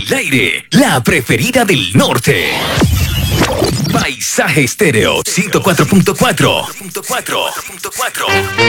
el aire, la preferida del norte. Paisaje Estéreo 104.4.